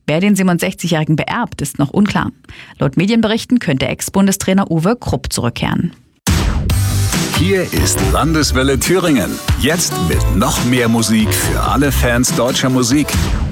Wer den 67-Jährigen beerbt, ist noch unklar. Laut Medienberichten könnte Ex-Bundestrainer Uwe Krupp zurückkehren. Hier ist Landeswelle Thüringen. Jetzt mit noch mehr Musik für alle Fans deutscher Musik.